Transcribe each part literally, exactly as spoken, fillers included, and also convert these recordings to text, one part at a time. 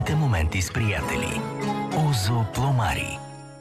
Те моменти с приятели. Озо Пломари.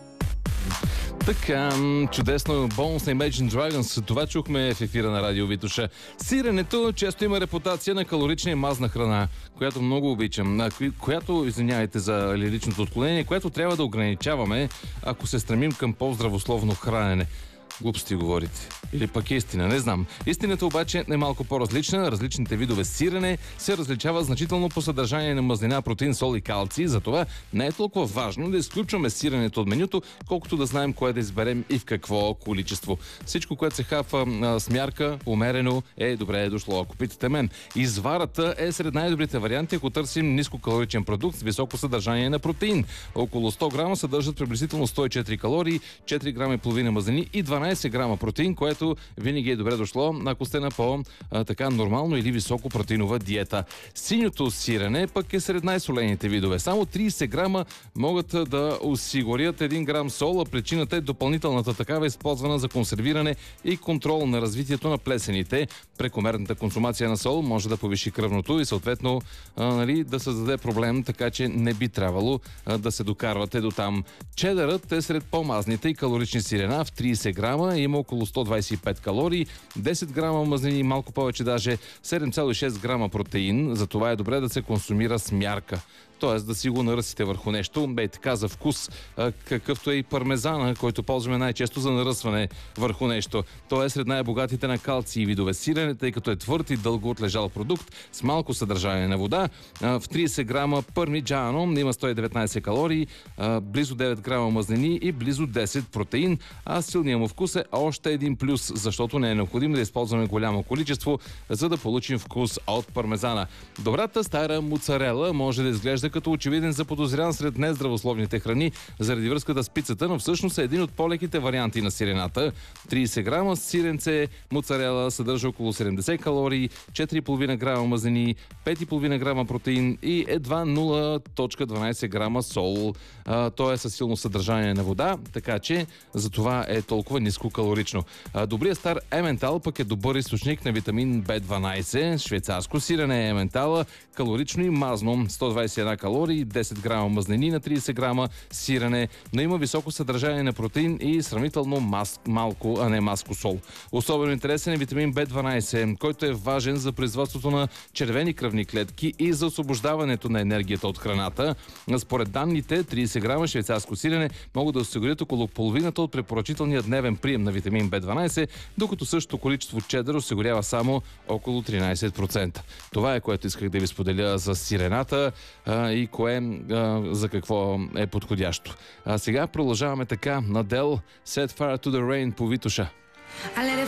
Така, чудесно, бонус на Imagine Dragons. Това чухме в ефира на Радио Витоша. Сиренето често има репутация на калорична и мазна храна, която много обичам, която, извинявайте за лиричното отклонение, която трябва да ограничаваме, ако се стремим към по-здравословно хранене. Глупости говорите. Или пък истина, не знам. Истината обаче е малко по-различна. Различните видове сирене се различават значително по съдържание на мазнина, протеин, сол и калций. Затова не е толкова важно да изключваме сиренето от менюто, колкото да знаем кое да изберем и в какво количество. Всичко, което се хапва а, с мярка, умерено, е добре е дошло. Ако питате мен, изварата е сред най-добрите варианти, ако търсим нискокалоричен продукт с високо съдържание на протеин. Около сто грама съдържат приблизително сто и четири калории, четири грама и половина мазнини и дванадесет грама протеин, което винаги е добре дошло, ако сте на по-така нормално или високо протеинова диета. Синьото сирене пък е сред най-солените видове. Само тридесет грама могат да осигурят един грам сол, а причината е допълнителната такава, използвана за консервиране и контрол на развитието на плесените. Прекомерната консумация на сол може да повиши кръвното и съответно а, нали, да създаде проблем, така че не би трябвало а, да се докарвате до там. Чедърът е сред по-мазните и калорични сирена. В тридесет грама има около сто двадесет и пет калории, десет грама мазнини, малко повече даже, седем цяло и шест грама протеин. Затова е добре да се консумира с мярка. Т.е. да си го наръсите върху нещо. Бе, така за вкус, какъвто е и пармезана, който ползваме най-често за наръсване върху нещо. Той е сред най-богатите на калций видове сирене, тъй като е твърд и дълго отлежал продукт с малко съдържание на вода. В тридесет грама пармиджано има сто и деветнадесет калории, близо девет грама мазнини и близо десет протеин. А силният му вкус е още един плюс, защото не е необходимо да използваме голямо количество, за да получим вкус от пармезана. Добрата стара моцарела може да изглежда като очевиден заподозрян сред нездравословните храни заради връзката с пицата, но всъщност е един от по-леките варианти на сирената. тридесет грама сиренце моцарела съдържа около седемдесет калории, четири и половина грама мазнини, пет и половина грама протеин и едва нула цяло дванадесет грама сол. А, то е със силно съдържание на вода, така че за това е толкова ниско калорично. А, добрият стар ементал пък е добър източник на витамин Б дванадесет. Швейцарско сирене е ементала, калорично и мазно, сто двадесет и една калории, десет грама мазнини на тридесет грама сирене, но има високо съдържание на протеин и сравнително мас, малко, а не маско сол. Особено интересен е витамин Б дванадесет, който е важен за производството на червени кръвни клетки и за освобождаването на енергията от храната. Според данните, тридесет грама швейцарско сирене могат да осигурят около половината от препоръчителния дневен прием на витамин Б дванадесет, докато същото количество чедър осигурява само около тринадесет процента. Това е, което исках да ви споделя за сирената а, и кое а, за какво е подходящо. А сега продължаваме така. Надел, Set Fire to the Rain по Витоша. I let it